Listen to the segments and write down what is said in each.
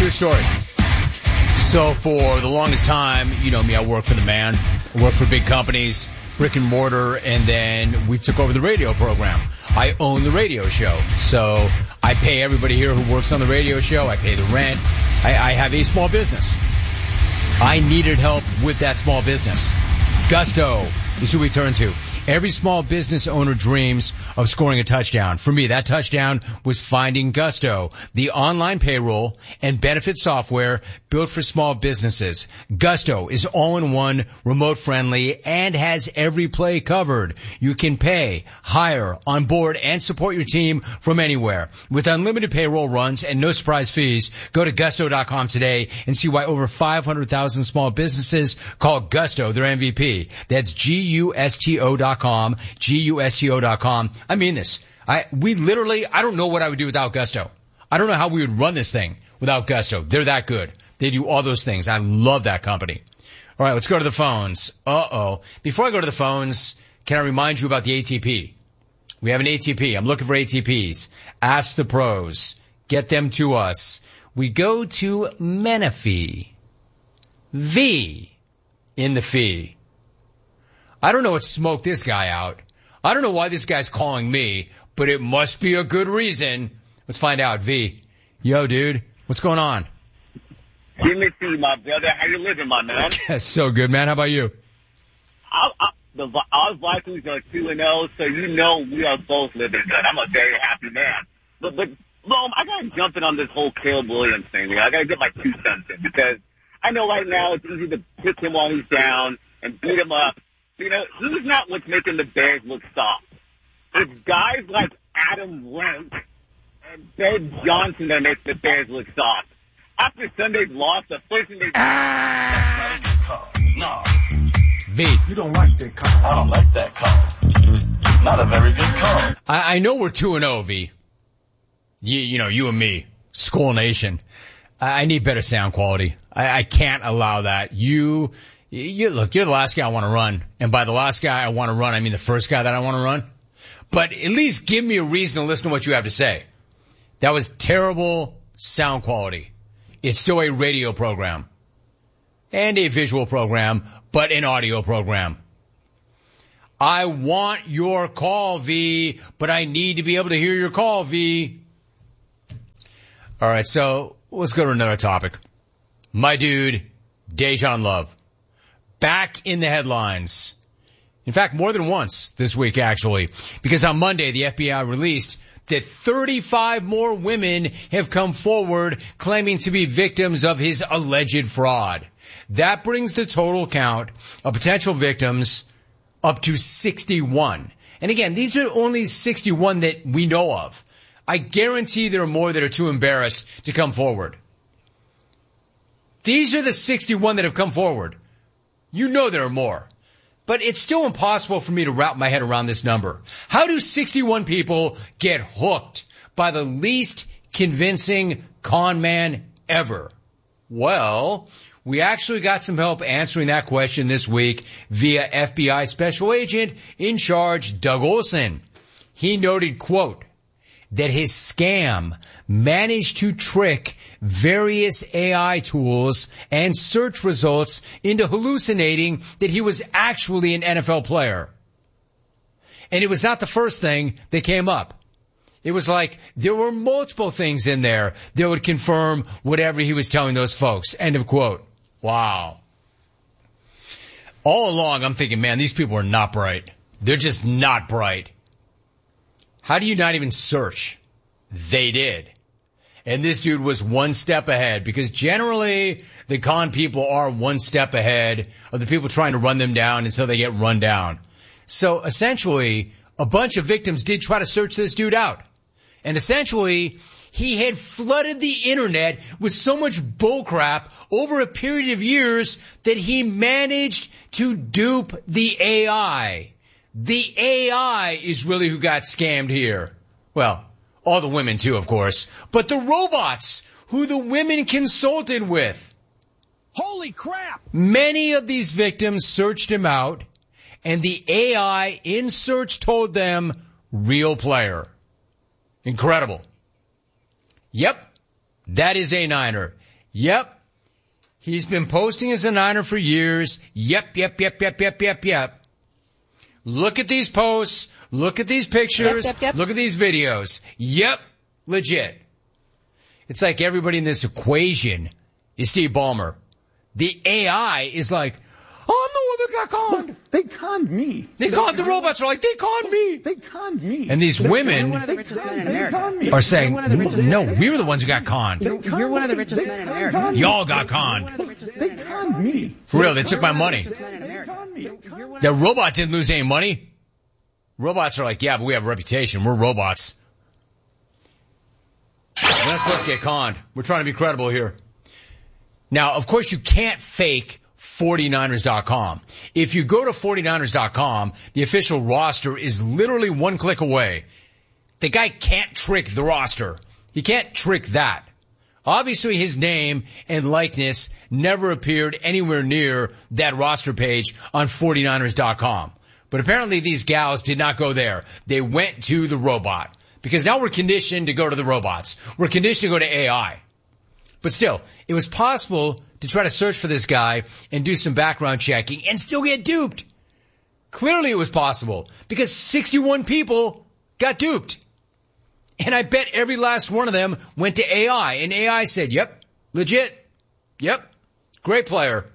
True story. So for the longest time, you know me, I work for the man. I work for big companies, brick and mortar, and then we took over the radio program. I own the radio show. So I pay everybody here who works on the radio show. I pay the rent. I have a small business. I needed help with that small business. Gusto is who we turn to. Every small business owner dreams of scoring a touchdown. For me, that touchdown was finding Gusto, the online payroll and benefit software built for small businesses. Gusto is all-in-one, remote-friendly, and has every play covered. You can pay, hire, onboard, and support your team from anywhere. With unlimited payroll runs and no surprise fees, go to Gusto.com today and see why over 500,000 small businesses call Gusto their MVP. That's Gusto.com. Gusto.com. I mean this. I don't know what I would do without Gusto. I don't know how we would run this thing without Gusto. They're that good. They do all those things. I love that company. All right, let's go to the phones. Before I go to the phones, can I remind you about the ATP? We have an ATP. I'm looking for ATPs. Ask the pros. Get them to us. We go to Menifee. V in the fee. I don't know what smoked this guy out. I don't know why this guy's calling me, but it must be a good reason. Let's find out. V. Yo, dude. What's going on? Timothy, my brother. How you living, my man? So good, man. How about you? Our Vikings are 2-0, so you know we are both living good. I'm a very happy man. But Rome, I got to jump in on this whole Caleb Williams thing. I got to get my 2 cents in because I know right now it's easy to pick him while he's down and beat him up. You know, he's not what's making the Bears look soft. It's guys like Adam Rank and Ben Johnson that make the Bears look soft. After Sunday's loss, the first thing they do... That's not a good call. No. V. You don't like that call. I don't like that call. Not a very good call. I know we're 2-0, V. You know, you and me. Skull Nation. I need better sound quality. I can't allow that. Look, you're the last guy I want to run. And by the last guy I want to run, I mean the first guy that I want to run. But at least give me a reason to listen to what you have to say. That was terrible sound quality. It's still a radio program and a visual program, but an audio program. I want your call, V, but I need to be able to hear your call, V. All right, so let's go to another topic. My dude, Dejan Love. Back in the headlines. In fact, more than once this week, actually, because on Monday, the FBI released that 35 more women have come forward claiming to be victims of his alleged fraud. That brings the total count of potential victims up to 61. And again, these are only 61 that we know of. I guarantee there are more that are too embarrassed to come forward. These are the 61 that have come forward. You know there are more. But it's still impossible for me to wrap my head around this number. How do 61 people get hooked by the least convincing con man ever? Well, we actually got some help answering that question this week via FBI Special Agent in charge Doug Olson. He noted, quote, that his scam managed to trick various AI tools and search results into hallucinating that he was actually an NFL player. And it was not the first thing that came up. It was like there were multiple things in there that would confirm whatever he was telling those folks. End of quote. Wow. All along, I'm thinking, man, these people are not bright. They're just not bright. How do you not even search? They did. And this dude was one step ahead because generally the con people are one step ahead of the people trying to run them down until they get run down. So essentially, a bunch of victims did try to search this dude out. And essentially, he had flooded the internet with so much bullcrap over a period of years that he managed to dupe the AI. The AI is really who got scammed here. Well, all the women too, of course, but the robots who the women consulted with. Holy crap! Many of these victims searched him out, and the AI in search told them, real player. Incredible. Yep, that is a Niner. Yep. He's been posting as a Niner for years. Yep. Look at these posts. Look at these pictures. Yep. Look at these videos. Yep. Legit. It's like everybody in this equation is Steve Ballmer. The AI is like, oh, I'm the one that got conned. Look, they conned me. The robots are like, they conned me. They conned me. And these women One of the richest men in America. are saying, You're one of the richest men no, in we America. were the ones who got conned. You're one of the richest men in America. Y'all got You're one conned. of the richest They men in conned America. me. For real, they took my money. Richest men in America. You're one of The robot didn't lose any money. Robots are like, yeah, but we have a reputation. We're robots. We're not supposed to get conned. We're trying to be credible here. Now, of course, you can't fake 49ers.com. If you go to 49ers.com, the official roster is literally one click away. The guy can't trick the roster. He can't trick that. Obviously, his name and likeness never appeared anywhere near that roster page on 49ers.com. But apparently these gals did not go there. They went to the robot. Because now we're conditioned to go to the robots. We're conditioned to go to AI. But still, it was possible to try to search for this guy and do some background checking and still get duped. Clearly it was possible because 61 people got duped. And I bet every last one of them went to AI and AI said, yep, legit. Yep, great player.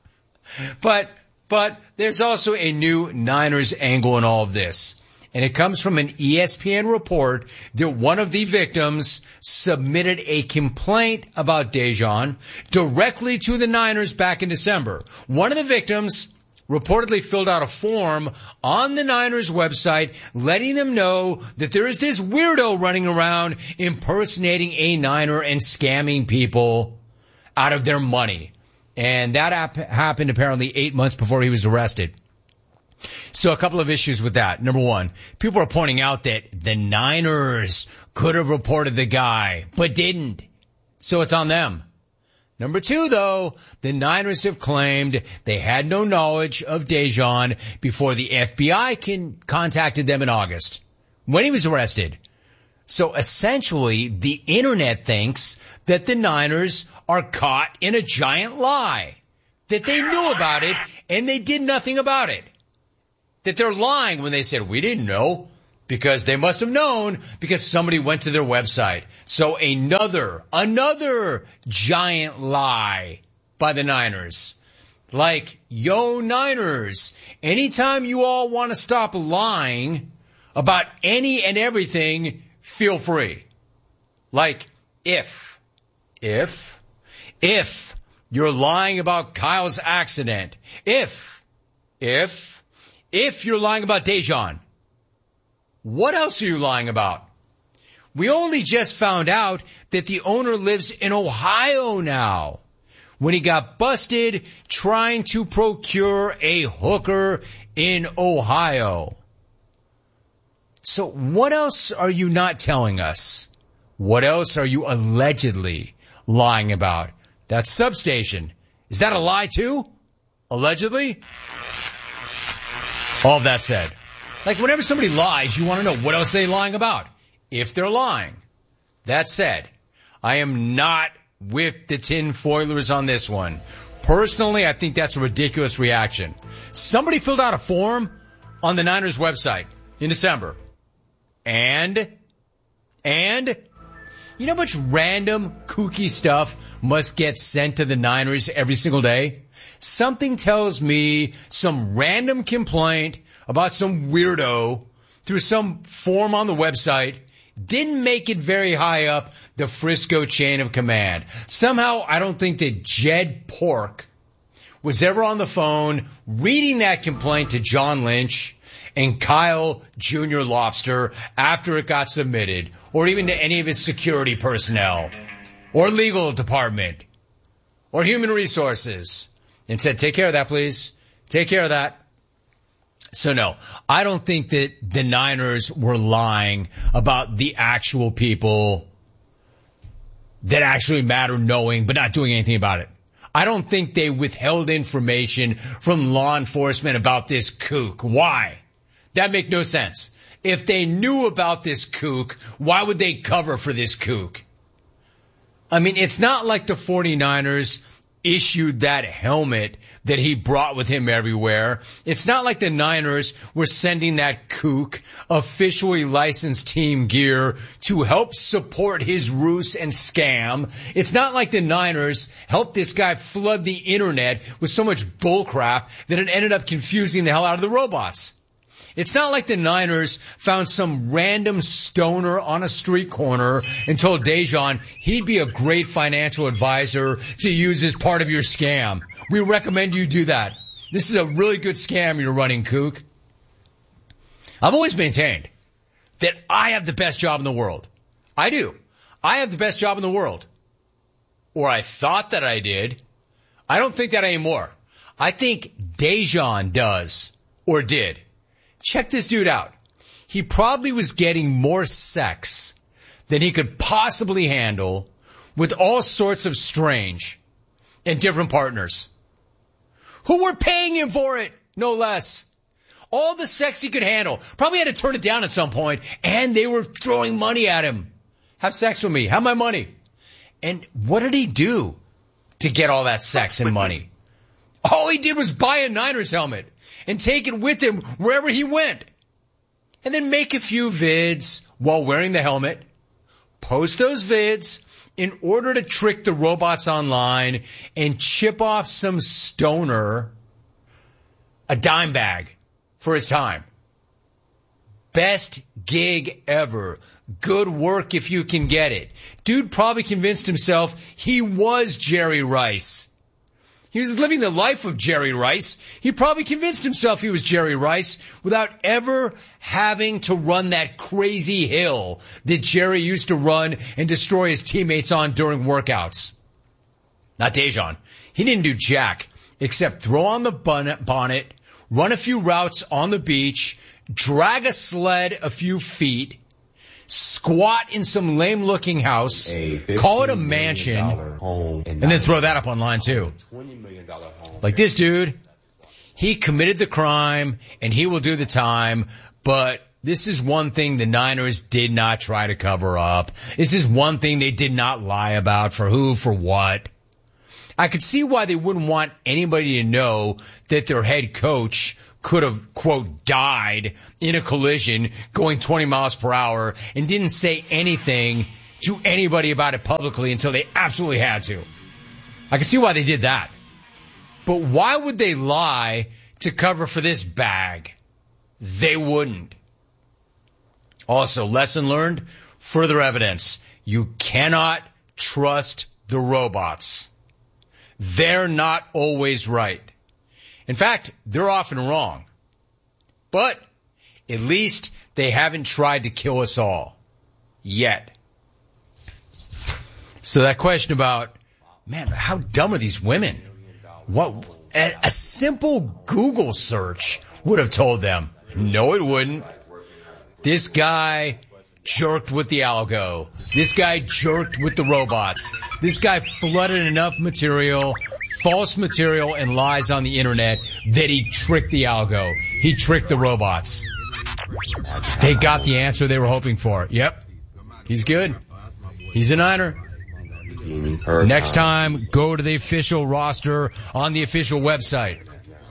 But there's also a new Niners angle in all of this. And it comes from an ESPN report that one of the victims submitted a complaint about Dejan directly to the Niners back in December. One of the victims reportedly filled out a form on the Niners website letting them know that there is this weirdo running around impersonating a Niner and scamming people out of their money. And that happened apparently 8 months before he was arrested. So a couple of issues with that. Number one, people are pointing out that the Niners could have reported the guy, but didn't. So it's on them. Number two, though, the Niners have claimed they had no knowledge of Dejan before the FBI contacted them in August when he was arrested. So essentially, the internet thinks that the Niners are caught in a giant lie, that they knew about it and they did nothing about it. That they're lying when they said, we didn't know, because they must have known because somebody went to their website. So another giant lie by the Niners. Like, yo Niners, anytime you all want to stop lying about any and everything, feel free. Like, if you're lying about Kyle's accident, if you're lying about Dejan, what else are you lying about? We only just found out that the owner lives in Ohio now when he got busted trying to procure a hooker in Ohio. So what else are you not telling us? What else are you allegedly lying about? That substation. Is that a lie too? Allegedly? All of that said, like whenever somebody lies, you want to know what else they're lying about. If they're lying. That said, I am not with the tinfoilers on this one. Personally, I think that's a ridiculous reaction. Somebody filled out a form on the Niners website in December. And you know how much random, kooky stuff must get sent to the Niners every single day? Something tells me some random complaint about some weirdo through some form on the website didn't make it very high up the Frisco chain of command. Somehow, I don't think that Jed Pork was ever on the phone reading that complaint to John Lynch and Kyle Jr. Lobster after it got submitted, or even to any of his security personnel, or legal department, or human resources, and said, take care of that, please. Take care of that. So no, I don't think that the Niners were lying about the actual people that actually matter knowing, but not doing anything about it. I don't think they withheld information from law enforcement about this kook. Why? That make no sense. If they knew about this kook, why would they cover for this kook? I mean, it's not like the 49ers issued that helmet that he brought with him everywhere. It's not like the Niners were sending that kook officially licensed team gear to help support his ruse and scam. It's not like the Niners helped this guy flood the internet with so much bullcrap that it ended up confusing the hell out of the robots. It's not like the Niners found some random stoner on a street corner and told Dejan he'd be a great financial advisor to use as part of your scam. We recommend you do that. This is a really good scam you're running, kook. I've always maintained that I have the best job in the world. I do. I have the best job in the world. Or I thought that I did. I don't think that anymore. I think Dejan does or did. Check this dude out. He probably was getting more sex than he could possibly handle with all sorts of strange and different partners who were paying him for it, no less. All the sex he could handle. Probably had to turn it down at some point, and they were throwing money at him. Have sex with me. Have my money. And what did he do to get all that sex and money? All he did was buy a Niners helmet and take it with him wherever he went. And then make a few vids while wearing the helmet. Post those vids in order to trick the robots online and chip off some stoner a dime bag for his time. Best gig ever. Good work if you can get it. Dude probably convinced himself he was Jerry Rice. He was living the life of Jerry Rice. He probably convinced himself he was Jerry Rice without ever having to run that crazy hill that Jerry used to run and destroy his teammates on during workouts. Not Dejan. He didn't do jack except throw on the bonnet, run a few routes on the beach, drag a sled a few feet, squat in some lame-looking house, call it a mansion, and then throw that up online, too. Like this dude, he committed the crime, and he will do the time, but this is one thing the Niners did not try to cover up. This is one thing they did not lie about. For who, for what. I could see why they wouldn't want anybody to know that their head coach could have, quote, died in a collision going 20 miles per hour and didn't say anything to anybody about it publicly until they absolutely had to. I can see why they did that. But why would they lie to cover for this bag? They wouldn't. Also, lesson learned, further evidence. You cannot trust the robots. They're not always right. In fact, they're often wrong. But at least they haven't tried to kill us all. Yet. So that question about, man, how dumb are these women? What? A simple Google search would have told them. No, it wouldn't. This guy jerked with the algo. This guy jerked with the robots. This guy flooded enough material, false material and lies on the internet that he tricked the algo. He tricked the robots. They got the answer they were hoping for. Yep. He's good. He's a Niner. Next time, go to the official roster on the official website.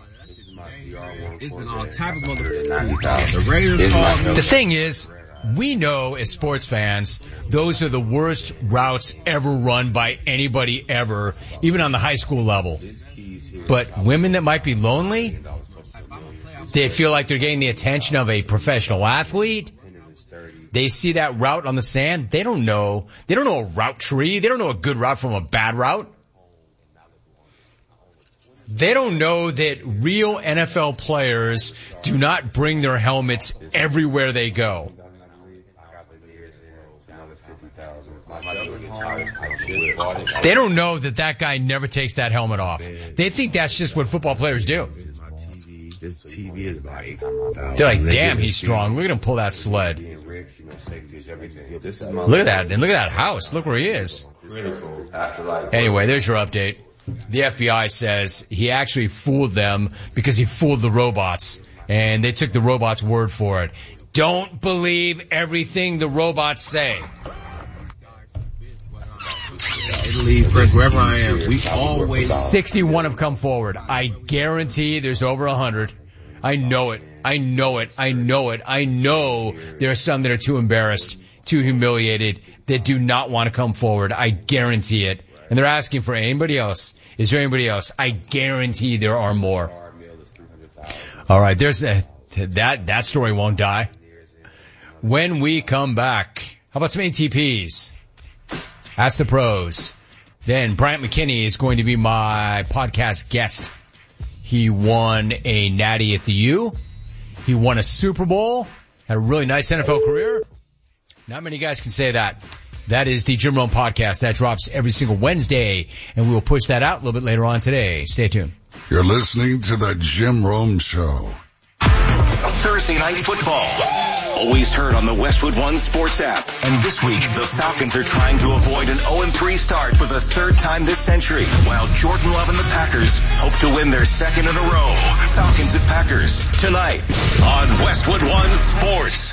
The thing is, we know as sports fans, those are the worst routes ever run by anybody ever, even on the high school level. But women that might be lonely, they feel like they're getting the attention of a professional athlete. They see that route on the sand. They don't know a route tree. They don't know a good route from a bad route. They don't know that real NFL players do not bring their helmets everywhere they go. They don't know that guy never takes that helmet off. They think that's just what football players do. They're like, damn, he's strong. Look at him pull that sled. Look at that. And look at that house. Look where he is. Anyway, there's your update. The FBI says he actually fooled them because he fooled the robots. And they took the robots' word for it. Don't believe everything the robots say. Lee, Fred, wherever I am, we always... 61 have come forward. I guarantee there's over 100. I know it. I know there are some that are too embarrassed, too humiliated, that do not want to come forward. I guarantee it. And they're asking for anybody else. Is there anybody else? I guarantee there are more. All right, there's that story won't die. When we come back, how about some ATPs? Ask the pros. Then Bryant McKinney is going to be my podcast guest. He won a Natty at the U. He won a Super Bowl. Had a really nice NFL career. Not many guys can say that. That is the Jim Rome podcast. That drops every single Wednesday, and we will push that out a little bit later on today. Stay tuned. You're listening to the Jim Rome Show. Thursday Night Football. Always heard on the Westwood One Sports app. And this week, the Falcons are trying to avoid an 0-3 start for the third time this century, while Jordan Love and the Packers hope to win their second in a row. Falcons at Packers, tonight on Westwood One Sports.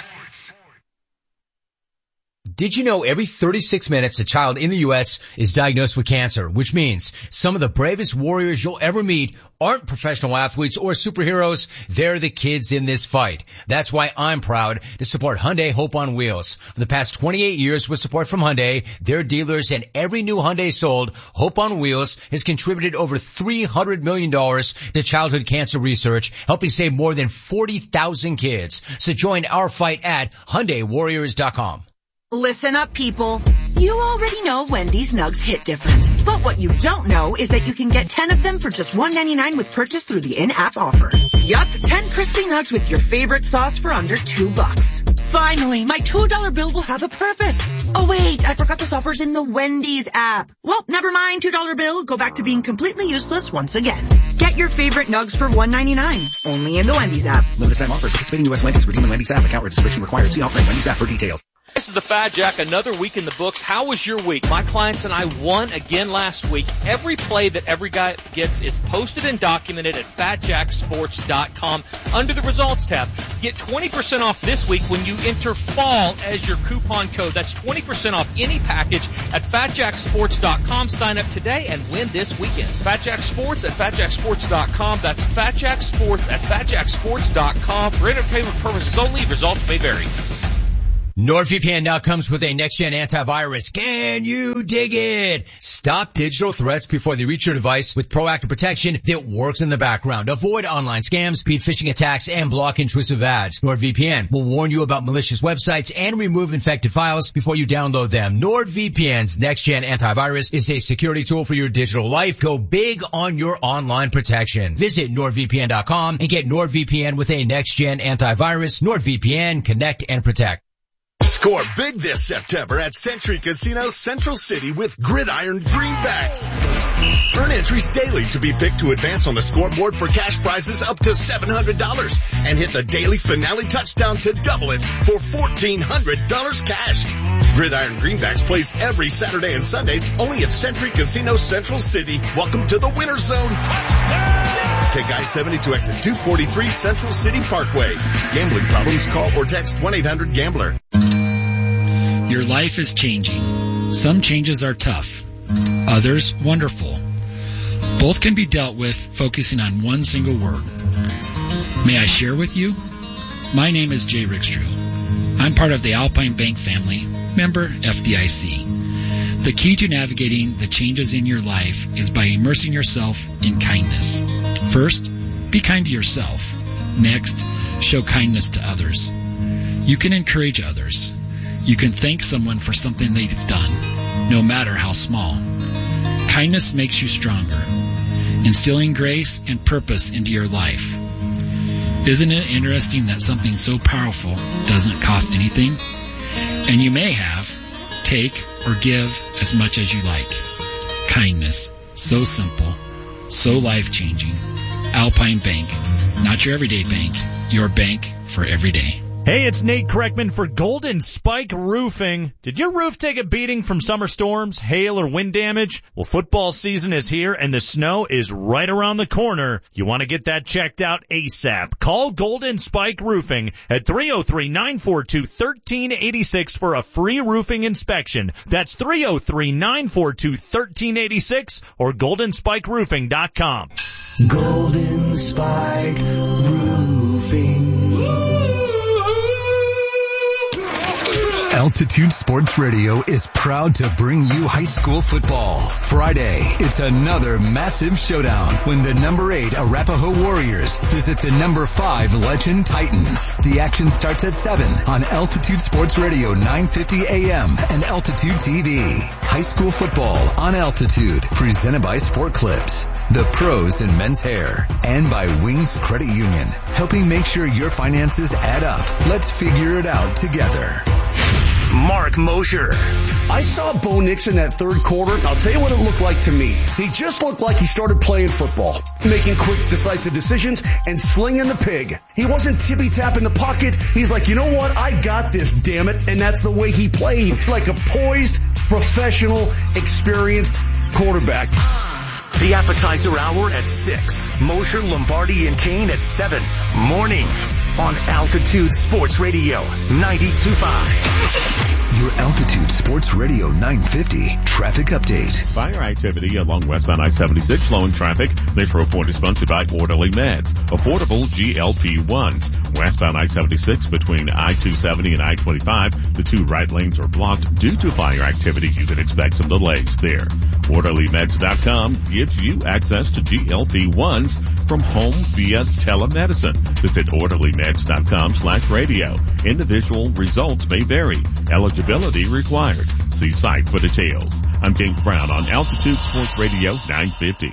Did you know every 36 minutes a child in the U.S. is diagnosed with cancer, which means some of the bravest warriors you'll ever meet aren't professional athletes or superheroes. They're the kids in this fight. That's why I'm proud to support Hyundai Hope on Wheels. For the past 28 years with support from Hyundai, their dealers, and every new Hyundai sold, Hope on Wheels has contributed over $300 million to childhood cancer research, helping save more than 40,000 kids. So join our fight at HyundaiWarriors.com. Listen up, people. You already know Wendy's Nugs hit different. But what you don't know is that you can get 10 of them for just $1.99 with purchase through the in-app offer. Yup, 10 crispy nugs with your favorite sauce for under $2. Finally, my $2 bill will have a purpose. Oh wait, I forgot this offer's in the Wendy's app. Well, never mind, $2 bill. Go back to being completely useless once again. Get your favorite nugs for $1.99. Only in the Wendy's app. Limited time offer. Participating U.S. Wendy's. Redeem the Wendy's app. Account registration required. See offering Wendy's app for details. This is the Fat Jack, another week in the books. How was your week? My clients and I won again last week. Every play that every guy gets is posted and documented at FatJackSports.com under the results tab. Get 20% off this week when you enter FALL as your coupon code. That's 20% off any package at FatJackSports.com. Sign up today and win this weekend. Fat Jack Sports at FatJackSports.com. That's Fat Jack Sports at FatJackSports.com. For entertainment purposes only, results may vary. NordVPN now comes with a next-gen antivirus. Can you dig it? Stop digital threats before they reach your device with proactive protection that works in the background. Avoid online scams, speed phishing attacks, and block intrusive ads. NordVPN will warn you about malicious websites and remove infected files before you download them. NordVPN's next-gen antivirus is a security tool for your digital life. Go big on your online protection. Visit NordVPN.com and get NordVPN with a next-gen antivirus. NordVPN, connect and protect. Score big this September at Century Casino Central City with Gridiron Greenbacks. Earn entries daily to be picked to advance on the scoreboard for cash prizes up to $700 and hit the daily finale touchdown to double it for $1,400 cash. Gridiron Greenbacks plays every Saturday and Sunday only at Century Casino Central City. Welcome to the winner zone. Take I-70 to exit 243 Central City Parkway. Gambling problems? Call or text 1-800-GAMBLER. Your life is changing. Some changes are tough, others wonderful. Both can be dealt with focusing on one single word. May I share with you? My name is Jay Rickstrew. I'm part of the Alpine Bank family, member FDIC. The key to navigating the changes in your life is by immersing yourself in kindness. First, be kind to yourself. Next, show kindness to others. You can encourage others. You can thank someone for something they've done, no matter how small. Kindness makes you stronger, instilling grace and purpose into your life. Isn't it interesting that something so powerful doesn't cost anything? And you may have, take, or give as much as you like. Kindness, so simple, so life-changing. Alpine Bank, not your everyday bank, your bank for every day. Hey, it's Nate Kreckman for Golden Spike Roofing. Did your roof take a beating from summer storms, hail, or wind damage? Well, football season is here and the snow is right around the corner. You want to get that checked out ASAP. Call Golden Spike Roofing at 303-942-1386 for a free roofing inspection. That's 303-942-1386 or goldenspikeroofing.com. Golden Spike Roofing. Altitude Sports Radio is proud to bring you high school football. Friday, it's another massive showdown when the number 8 Arapahoe Warriors visit the number 5 Legend Titans. The action starts at 7 on Altitude Sports Radio 950 AM and Altitude TV. High school football on Altitude, presented by Sport Clips, the pros in men's hair, and by Wings Credit Union, helping make sure your finances add up. Let's figure it out together. Mark Mosher. I saw Bo Nix in that third quarter. I'll tell you what it looked like to me. He just looked like he started playing football, making quick, decisive decisions and slinging the pig. He wasn't tippy-tapping the pocket. He's like, you know what? I got this, damn it. And that's the way he played, like a poised, professional, experienced quarterback. The appetizer hour at 6. Mosher, Lombardi, and Kane at 7. Mornings on Altitude Sports Radio 92.5. Your Altitude Sports Radio 950 traffic update. Fire activity along westbound I-76, slowing traffic. This report is sponsored by Orderly Meds, affordable GLP-1s. Westbound I-76 between I-270 and I-25, the two right lanes are blocked due to fire activity. You can expect some delays there. OrderlyMeds.com gives you access to GLP-1s from home via telemedicine. Visit OrderlyMeds.com/radio. Individual results may vary. Eligibility required. See site for details. I'm James Brown on Altitude Sports Radio 950.